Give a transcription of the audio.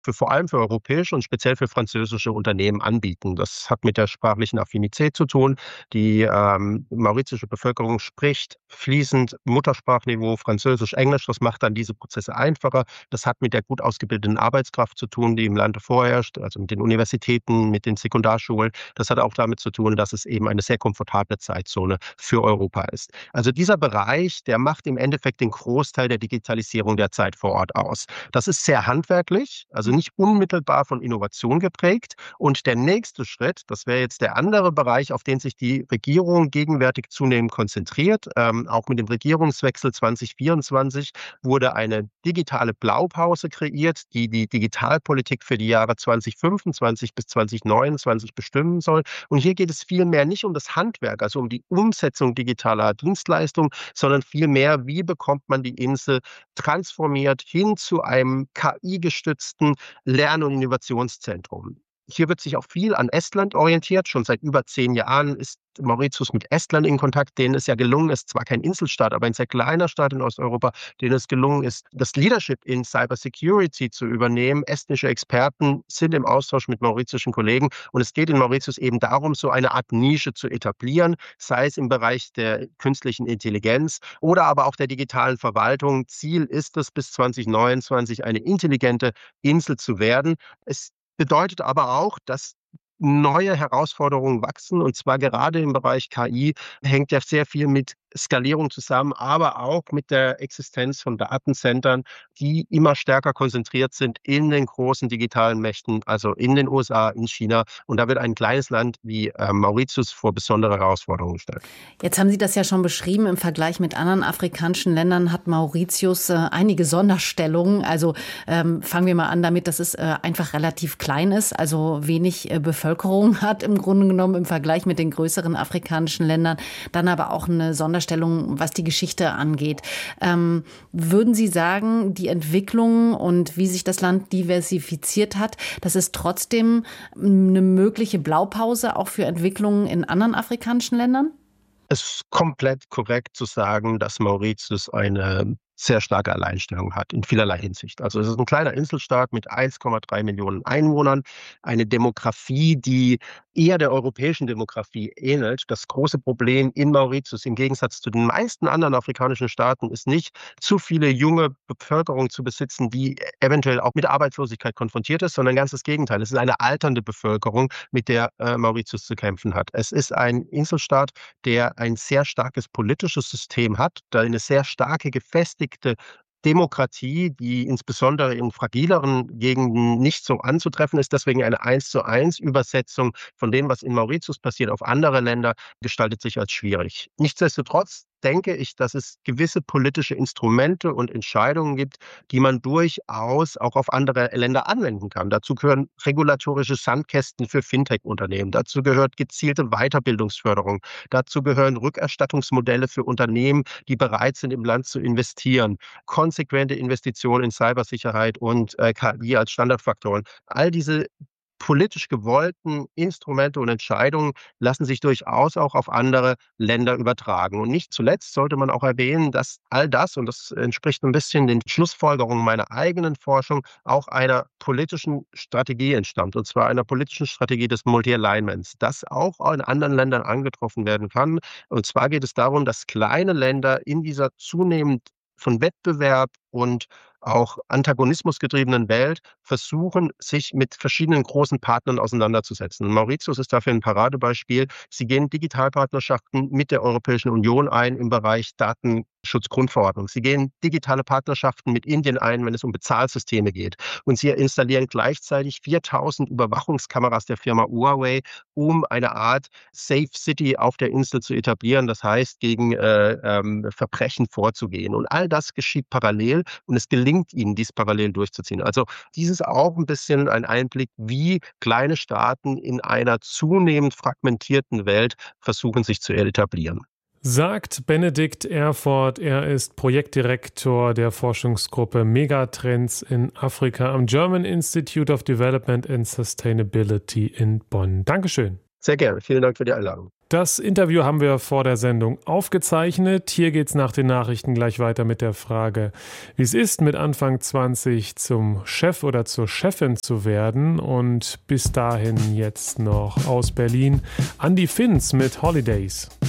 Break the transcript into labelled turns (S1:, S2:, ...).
S1: vor allem für europäische und speziell für französische Unternehmen anbieten. Das hat mit der sprachlichen Affinität zu tun. Die mauritiusche Bevölkerung spricht fließend Muttersprachniveau Französisch, Englisch. Das macht dann diese Prozesse einfacher. Das hat mit der gut ausgebildeten Arbeitskraft zu tun, die im Lande vorherrscht, also mit den Universitäten, mit den Sekundarschulen. Das hat auch damit zu tun, dass es eben eine sehr komfortable Zeitzone für Europa ist. Also dieser Bereich, der macht im Endeffekt den Großteil der Digitalisierung der Zeit vor Ort aus. Das ist sehr handwerklich, also nicht unmittelbar von Innovation geprägt. Und der nächste Schritt, das wäre jetzt der andere Bereich, auf den sich die Regierung gegenwärtig zunehmend konzentriert. Auch mit dem Regierungswechsel 2024 wurde eine digitale Blaupause kreiert, die die Digitalpolitik für die Jahre 2025 bis 2029 bestimmen soll. Und hier geht es vielmehr nicht um das Handwerk, also um die Umsetzung digitaler Dienstleistungen, sondern vielmehr, wie bekommt man die Insel transformiert hin zu einem KI-gestützten Lern- und Innovationszentrum. Hier wird sich auch viel an Estland orientiert. Schon seit über 10 Jahren ist Mauritius mit Estland in Kontakt, denen es ja gelungen ist, zwar kein Inselstaat, aber ein sehr kleiner Staat in Osteuropa, denen es gelungen ist, das Leadership in Cybersecurity zu übernehmen. Estnische Experten sind im Austausch mit mauritiuschen Kollegen und es geht in Mauritius eben darum, so eine Art Nische zu etablieren, sei es im Bereich der künstlichen Intelligenz oder aber auch der digitalen Verwaltung. Ziel ist es, bis 2029 eine intelligente Insel zu werden. Es bedeutet aber auch, dass neue Herausforderungen wachsen und zwar gerade im Bereich KI hängt ja sehr viel mit Skalierung zusammen, aber auch mit der Existenz von Datenzentren, die immer stärker konzentriert sind in den großen digitalen Mächten, also in den USA, in China. Und da wird ein kleines Land wie Mauritius vor besondere Herausforderungen gestellt.
S2: Jetzt haben Sie das ja schon beschrieben. Im Vergleich mit anderen afrikanischen Ländern hat Mauritius einige Sonderstellungen. Also fangen wir mal an damit, dass es einfach relativ klein ist, also wenig Bevölkerung hat im Grunde genommen im Vergleich mit den größeren afrikanischen Ländern. Dann aber auch eine Sonderstellung, was die Geschichte angeht. Würden Sie sagen, die Entwicklung und wie sich das Land diversifiziert hat, das ist trotzdem eine mögliche Blaupause auch für Entwicklungen in anderen afrikanischen Ländern?
S1: Es ist komplett korrekt zu sagen, dass Mauritius eine sehr starke Alleinstellung hat in vielerlei Hinsicht. Also es ist ein kleiner Inselstaat mit 1,3 Millionen Einwohnern, eine Demografie, die eher der europäischen Demografie ähnelt. Das große Problem in Mauritius im Gegensatz zu den meisten anderen afrikanischen Staaten ist nicht, zu viele junge Bevölkerung zu besitzen, die eventuell auch mit Arbeitslosigkeit konfrontiert ist, sondern ganz das Gegenteil. Es ist eine alternde Bevölkerung, mit der Mauritius zu kämpfen hat. Es ist ein Inselstaat, der ein sehr starkes politisches System hat, da eine sehr starke, gefestigte Demokratie, die insbesondere in fragileren Gegenden nicht so anzutreffen ist. Deswegen eine 1:1 Übersetzung von dem, was in Mauritius passiert, auf andere Länder gestaltet sich als schwierig. Nichtsdestotrotz denke ich, dass es gewisse politische Instrumente und Entscheidungen gibt, die man durchaus auch auf andere Länder anwenden kann. Dazu gehören regulatorische Sandkästen für Fintech-Unternehmen. Dazu gehört gezielte Weiterbildungsförderung. Dazu gehören Rückerstattungsmodelle für Unternehmen, die bereit sind, im Land zu investieren. Konsequente Investitionen in Cybersicherheit und KI als Standardfaktoren. All diese politisch gewollten Instrumente und Entscheidungen lassen sich durchaus auch auf andere Länder übertragen. Und nicht zuletzt sollte man auch erwähnen, dass all das, und das entspricht ein bisschen den Schlussfolgerungen meiner eigenen Forschung, auch einer politischen Strategie entstammt, und zwar einer politischen Strategie des Multi-Alignments, das auch in anderen Ländern angetroffen werden kann. Und zwar geht es darum, dass kleine Länder in dieser zunehmend von Wettbewerb und auch antagonismusgetriebenen Welt versuchen, sich mit verschiedenen großen Partnern auseinanderzusetzen. Mauritius ist dafür ein Paradebeispiel. Sie gehen Digitalpartnerschaften mit der Europäischen Union ein im Bereich Datenschutzgrundverordnung. Sie gehen digitale Partnerschaften mit Indien ein, wenn es um Bezahlsysteme geht. Und sie installieren gleichzeitig 4.000 Überwachungskameras der Firma Huawei, um eine Art Safe City auf der Insel zu etablieren. Das heißt, gegen Verbrechen vorzugehen. Und all das geschieht parallel und es gelingt ihnen, dies parallel durchzuziehen. Also dies ist auch ein bisschen ein Einblick, wie kleine Staaten in einer zunehmend fragmentierten Welt versuchen, sich zu etablieren.
S3: Sagt Benedikt Erford, er ist Projektdirektor der Forschungsgruppe Megatrends in Afrika am German Institute of Development and Sustainability in Bonn. Dankeschön.
S1: Sehr gerne. Vielen Dank für die Einladung.
S3: Das Interview haben wir vor der Sendung aufgezeichnet. Hier geht es nach den Nachrichten gleich weiter mit der Frage, wie es ist, mit Anfang 20 zum Chef oder zur Chefin zu werden. Und bis dahin jetzt noch aus Berlin Andi Finz mit Holidays.